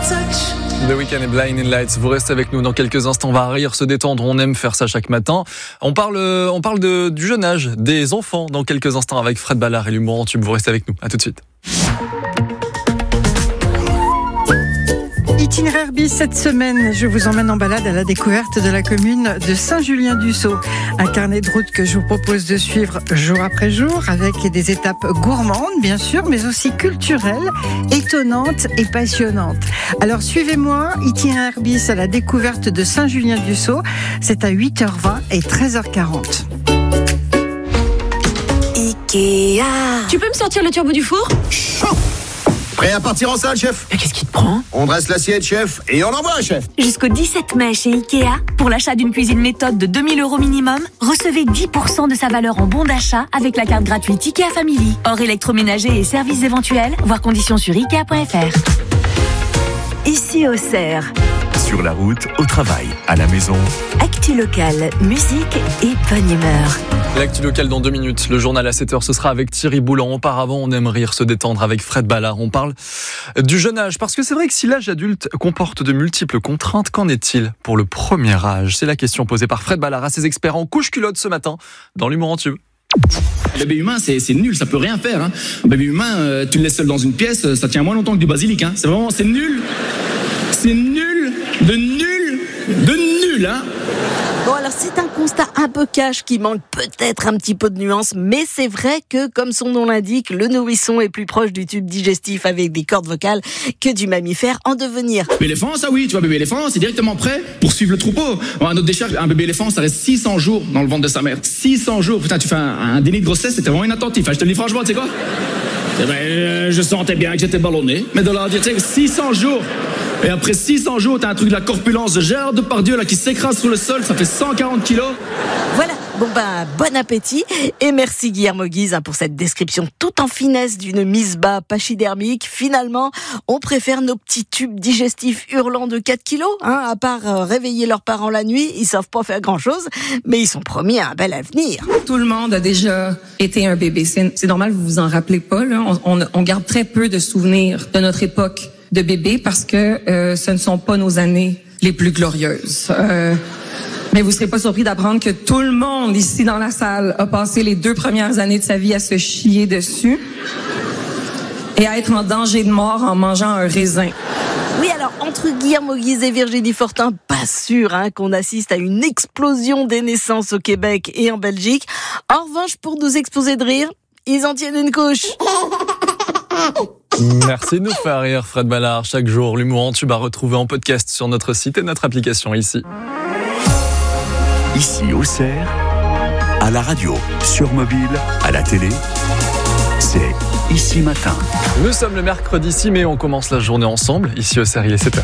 The Weeknd et Blinding Lights, vous restez avec nous dans quelques instants, on va rire, se détendre, on aime faire ça chaque matin. On parle du jeune âge, des enfants dans quelques instants avec Fred Ballard et l'humour en tube, vous restez avec nous, à tout de suite. Itinéraire bis cette semaine, je vous emmène en balade à la découverte de la commune de Saint-Julien-du-Sault. Un carnet de route que je vous propose de suivre jour après jour avec des étapes gourmandes bien sûr, mais aussi culturelles, étonnantes et passionnantes. Alors suivez-moi, itinéraire bis à la découverte de Saint-Julien-du-Sault, c'est à 8h20 et 13h40. Ikea. Tu peux me sortir le turbo du four ? Prêt à partir en salle, chef? Mais qu'est-ce qui te prend ? On dresse l'assiette, chef, et on envoie, chef. Jusqu'au 17 mai chez Ikea, pour l'achat d'une cuisine méthode de 2 000 € minimum, recevez 10% de sa valeur en bon d'achat avec la carte gratuite Ikea Family. Hors électroménager et services éventuels, voir conditions sur Ikea.fr. Ici Auxerre. Sur la route, au travail, à la maison. Actu locale, musique et bonne humeur. L'actu locale dans 2 minutes, le journal à 7h, ce sera avec Thierry Boulan. Auparavant, on aime rire, se détendre avec Fred Ballard. On parle du jeune âge, parce que c'est vrai que si l'âge adulte comporte de multiples contraintes, qu'en est-il pour le premier âge ? C'est la question posée par Fred Ballard à ses experts en couche-culotte ce matin, dans l'humour en tube. Le bébé humain, c'est nul, ça peut rien faire. Un bébé humain, tu le laisses seul dans une pièce, ça tient moins longtemps que du basilic. C'est nul. C'est nul, de nul, hein. Bon, alors c'est un constat un peu cash qui manque peut-être un petit peu de nuance, mais c'est vrai que, comme son nom l'indique, le nourrisson est plus proche du tube digestif avec des cordes vocales que du mammifère en devenir. Bébé éléphant, ça oui, tu vois, bébé éléphant, c'est directement prêt pour suivre le troupeau. Un autre décharge, un bébé éléphant, ça reste 600 jours dans le ventre de sa mère. 600 jours, putain, tu fais un déni de grossesse, c'était vraiment inattentif. Je te le dis franchement, tu sais quoi ? Je sentais bien que j'étais ballonné, mais de leur dire, tu sais, 600 jours. Et après 600 jours, t'as un truc de la corpulence de Gérard Depardieu là qui s'écrase sur le sol, ça fait 140 kilos. Voilà, bon appétit et merci Guillermo Guise pour cette description tout en finesse d'une mise bas pachydermique. Finalement, on préfère nos petits tubes digestifs hurlants de 4 kilos, à part réveiller leurs parents la nuit, ils savent pas faire grand chose, mais ils sont promis à un bel avenir. Tout le monde a déjà été un bébé, c'est normal, vous vous en rappelez pas, là. On garde très peu de souvenirs de notre époque de bébé parce que ce ne sont pas nos années les plus glorieuses. Mais vous serez pas surpris d'apprendre que tout le monde ici dans la salle a passé les 2 premières années de sa vie à se chier dessus et à être en danger de mort en mangeant un raisin. Oui, alors, entre Guillermo Guise et Virginie Fortin, pas sûr qu'on assiste à une explosion des naissances au Québec et en Belgique. En revanche, pour nous exploser de rire, ils en tiennent une couche. Merci de nous faire rire, Fred Ballard. Chaque jour, l'humour en tube à retrouver en podcast sur notre site et notre application ici. Ici, Auxerre, à la radio, sur mobile, à la télé, c'est Ici Matin. Nous sommes le mercredi 6 mai, on commence la journée ensemble. Ici, Auxerre, il est 7h.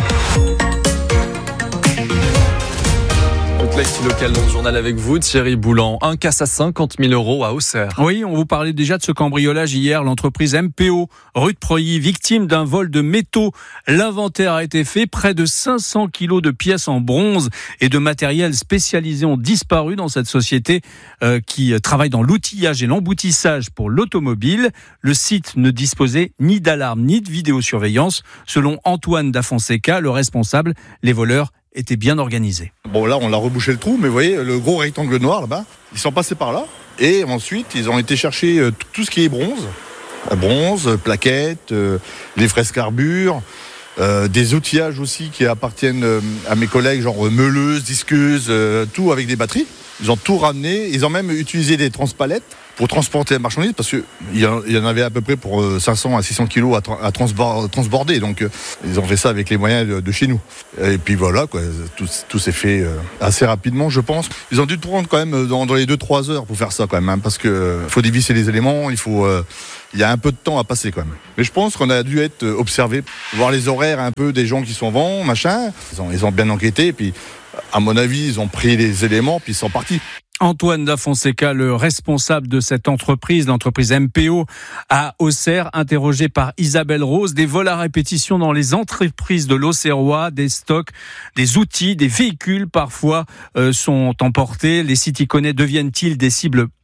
L'actu locale dans le journal avec vous, Thierry Boulan. Un casse à 50 000 € à Auxerre. Oui, on vous parlait déjà de ce cambriolage hier. L'entreprise MPO, rue de Preuilly, victime d'un vol de métaux. L'inventaire a été fait. Près de 500 kilos de pièces en bronze et de matériel spécialisé ont disparu dans cette société qui travaille dans l'outillage et l'emboutissage pour l'automobile. Le site ne disposait ni d'alarme ni de vidéosurveillance. Selon Antoine Da Fonseca, le responsable, les voleurs était bien organisé. Bon, là, on a rebouché le trou, mais vous voyez, le gros rectangle noir, là-bas, ils sont passés par là. Et ensuite, ils ont été chercher tout ce qui est bronze. Bronze, plaquettes, les fraises carbure, des outillages aussi qui appartiennent à mes collègues, genre meuleuses, disqueuses, tout avec des batteries. Ils ont tout ramené. Ils ont même utilisé des transpalettes pour transporter la marchandise, parce qu'il y en avait à peu près pour 500 à 600 kilos à transborder. Donc, ils ont fait ça avec les moyens de chez nous. Et puis voilà, quoi, tout s'est fait assez rapidement, je pense. Ils ont dû prendre quand même dans les 2-3 heures pour faire ça, quand même, parce que faut dévisser les éléments, il y a un peu de temps à passer, quand même. Mais je pense qu'on a dû être observé, voir les horaires un peu des gens qui sont vent, machin. Ils ont bien enquêté, et puis, à mon avis, ils ont pris les éléments, puis ils sont partis. Antoine Da Fonseca, le responsable de cette entreprise, l'entreprise MPO à Auxerre, interrogé par Isabelle Rose. Des vols à répétition dans les entreprises de l'Auxerrois, des stocks, des outils, des véhicules parfois sont emportés. Les City-Connais deviennent-ils des cibles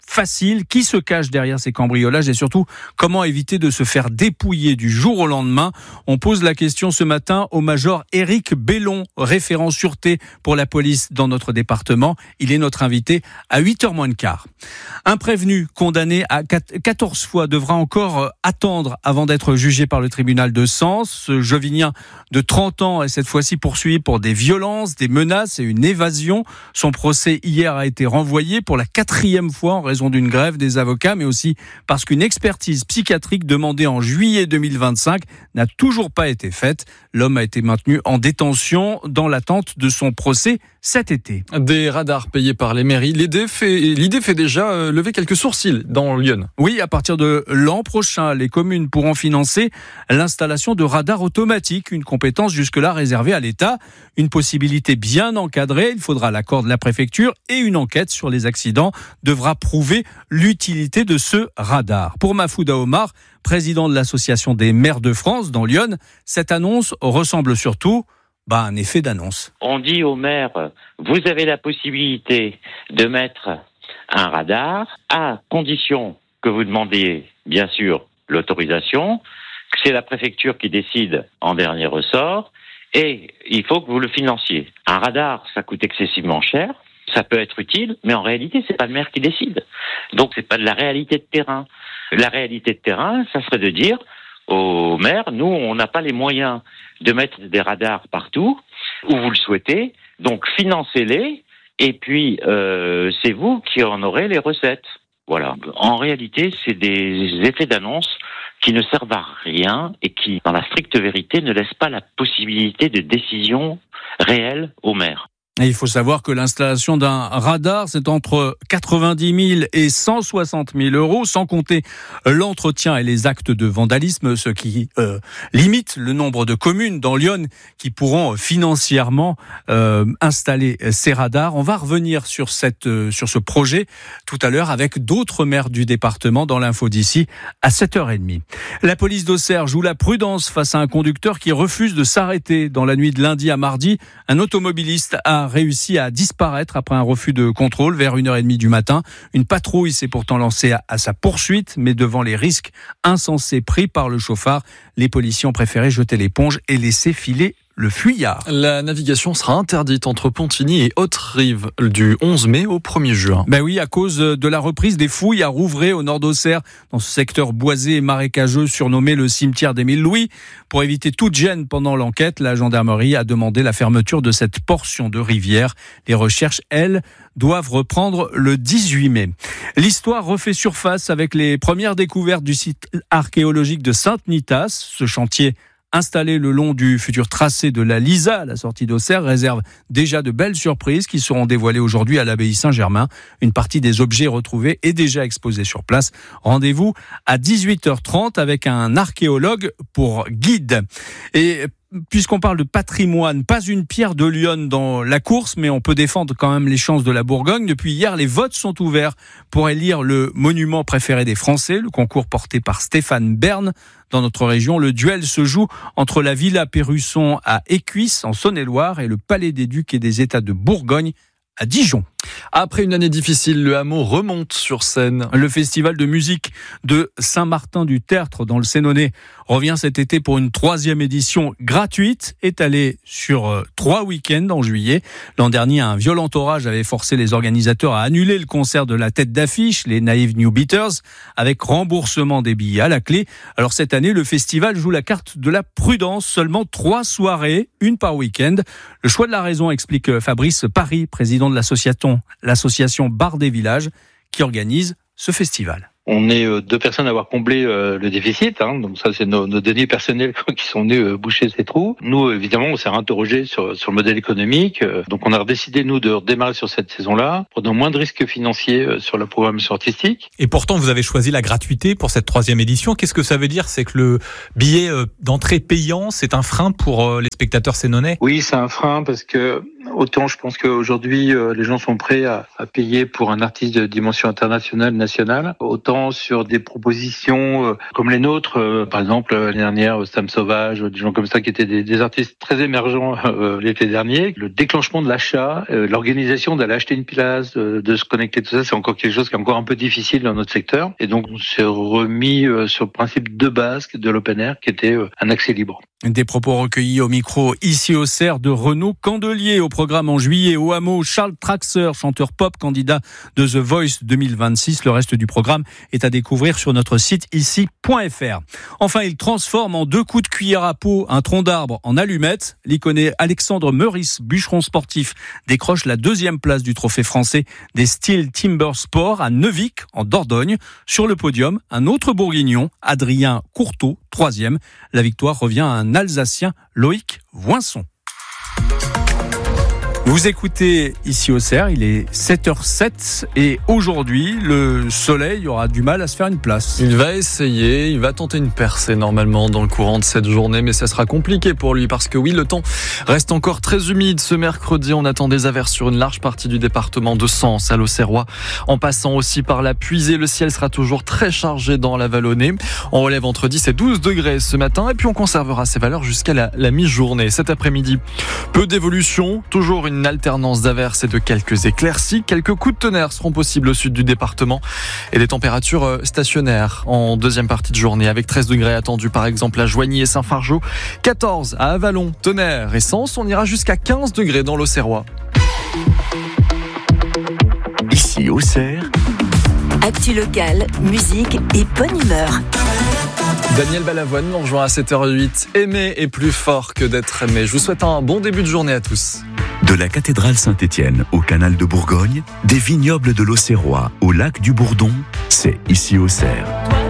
facile? Qui se cache derrière ces cambriolages et surtout, comment éviter de se faire dépouiller du jour au lendemain? On pose la question ce matin au major Éric Bellon, référent sûreté pour la police dans notre département. Il est notre invité à 8h moins le quart. Un prévenu condamné à 14 fois devra encore attendre avant d'être jugé par le tribunal de Sens. Ce Jovinien de 30 ans est cette fois-ci poursuivi pour des violences, des menaces et une évasion. Son procès hier a été renvoyé pour la 4e fois en raison d'une grève des avocats, mais aussi parce qu'une expertise psychiatrique demandée en juillet 2025 n'a toujours pas été faite. L'homme a été maintenu en détention dans l'attente de son procès cet été. Des radars payés par les mairies. L'idée fait déjà lever quelques sourcils dans Lyon. Oui, à partir de l'an prochain, les communes pourront financer l'installation de radars automatiques, une compétence jusque-là réservée à l'État. Une possibilité bien encadrée. Il faudra l'accord de la préfecture et une enquête sur les accidents devra prouver l'utilité de ce radar. Pour Mafouda Omar, président de l'Association des maires de France dans Lyon, cette annonce ressemble surtout à un effet d'annonce. On dit aux maires, vous avez la possibilité de mettre un radar à condition que vous demandiez, bien sûr, l'autorisation, que c'est la préfecture qui décide en dernier ressort, et il faut que vous le financiez. Un radar, ça coûte excessivement cher, ça peut être utile, mais en réalité, c'est pas le maire qui décide. Donc, c'est pas de la réalité de terrain. La réalité de terrain, ça serait de dire aux maires, nous, on n'a pas les moyens de mettre des radars partout où vous le souhaitez, donc financez-les, et puis c'est vous qui en aurez les recettes. Voilà. En réalité, c'est des effets d'annonce qui ne servent à rien et qui, dans la stricte vérité, ne laissent pas la possibilité de décision réelle aux maires. Et il faut savoir que l'installation d'un radar, c'est entre 90 000 et 160 000 euros, sans compter l'entretien et les actes de vandalisme, ce qui limite le nombre de communes dans Lyon qui pourront financièrement installer ces radars. On va revenir sur ce projet tout à l'heure avec d'autres maires du département dans l'info d'ici à 7h30. La police d'Auxerre joue la prudence face à un conducteur qui refuse de s'arrêter. Dans la nuit de lundi à mardi, un automobiliste a réussi à disparaître après un refus de contrôle vers 1h30 du matin. Une patrouille s'est pourtant lancée à sa poursuite, mais devant les risques insensés pris par le chauffard, les policiers ont préféré jeter l'éponge et laisser filer le fuyard. La navigation sera interdite entre Pontigny et Haute-Rive du 11 mai au 1er juin. Ben oui, à cause de la reprise des fouilles à Rouvray au nord d'Auxerre, dans ce secteur boisé et marécageux surnommé le cimetière d'Émile Louis. Pour éviter toute gêne pendant l'enquête, la gendarmerie a demandé la fermeture de cette portion de rivière. Les recherches, elles, doivent reprendre le 18 mai. L'histoire refait surface avec les premières découvertes du site archéologique de Sainte-Nitas. Ce chantier installé le long du futur tracé de la Lisa, à la sortie d'Auxerre, réserve déjà de belles surprises qui seront dévoilées aujourd'hui à l'abbaye Saint-Germain. Une partie des objets retrouvés est déjà exposée sur place. Rendez-vous à 18h30 avec un archéologue pour guide. Et puisqu'on parle de patrimoine, pas une pierre de Lyon dans la course, mais on peut défendre quand même les chances de la Bourgogne. Depuis hier, les votes sont ouverts pour élire le monument préféré des Français, le concours porté par Stéphane Bern. Dans notre région, le duel se joue entre la Villa Pérusson à Écuisses, en Saône-et-Loire, et le Palais des Ducs et des États de Bourgogne à Dijon. Après une année difficile, le hameau remonte sur scène. Le festival de musique de Saint-Martin-du-Tertre dans le Sénonais revient cet été pour une 3e édition gratuite, étalée sur 3 week-ends en juillet. L'an dernier, un violent orage avait forcé les organisateurs à annuler le concert de la tête d'affiche, les Naive New Beaters, avec remboursement des billets à la clé. Alors cette année, le festival joue la carte de la prudence, seulement 3 soirées, une par week-end. Le choix de la raison, explique Fabrice Paris, président de l'association Bar des Villages, qui organise ce festival. On est 2 personnes à avoir comblé le déficit, donc ça c'est nos deniers personnels qui sont venus boucher ces trous. Nous évidemment on s'est interrogé sur le modèle économique, donc on a décidé nous de redémarrer sur cette saison-là, prenant moins de risques financiers sur la programmation artistique. Et pourtant vous avez choisi la gratuité pour cette 3e édition. Qu'est-ce que ça veut dire? C'est que le billet d'entrée payant, c'est un frein pour les spectateurs sénonais? Oui, c'est un frein parce que autant je pense qu'aujourd'hui les gens sont prêts à payer pour un artiste de dimension internationale, nationale, autant autant sur des propositions comme les nôtres, par exemple l'année dernière Sam Sauvage, des gens comme ça qui étaient des artistes très émergents l'été dernier. Le déclenchement de l'achat, l'organisation d'aller acheter une place, de se connecter, tout ça, c'est encore quelque chose qui est encore un peu difficile dans notre secteur. Et donc on s'est remis sur le principe de base de l'open air qui était un accès libre. Des propos recueillis au micro ici au CERF de Renaud Candelier. Au programme en juillet, au hameau, Charles Traxer, chanteur pop, candidat de The Voice 2026. Le reste du programme est à découvrir sur notre site ici.fr. Enfin, il transforme en 2 coups de cuillère à peau un tronc d'arbre en allumette. L'Iconais Alexandre Meurice, bûcheron sportif, décroche la 2e place du trophée français des Steel Timber Sport à Neuvic, en Dordogne. Sur le podium, un autre bourguignon, Adrien Courteau, 3e. La victoire revient à un Alsacien, Loïc Voinson. Vous écoutez ici au CERF, il est 7h07 et aujourd'hui, le soleil aura du mal à se faire une place. Il va essayer, il va tenter une percée normalement dans le courant de cette journée, mais ça sera compliqué pour lui parce que oui, le temps reste encore très humide. Ce mercredi, on attend des averses sur une large partie du département de Sens à l'Auxerrois, en passant aussi par la Puisée. Le ciel sera toujours très chargé dans la Vallonnée. On relève entre 10 et 12 degrés ce matin et puis on conservera ces valeurs jusqu'à la mi-journée. Cet après-midi, peu d'évolution, toujours une alternance d'averses et de quelques éclaircies. Quelques coups de tonnerre seront possibles au sud du département et des températures stationnaires en deuxième partie de journée avec 13 degrés attendus par exemple à Joigny et Saint-Fargeau, 14 à Avallon, Tonnerre et Sens. On ira jusqu'à 15 degrés dans l'Auxerrois. Ici au CERF, Actu locale, musique et bonne humeur. Daniel Balavoine nous rejoint à 7h08. Aimer est plus fort que d'être aimé. Je vous souhaite un bon début de journée à tous. de la cathédrale Saint-Étienne au canal de Bourgogne, des vignobles de l'Auxerrois au lac du Bourdon, c'est ici au CERF.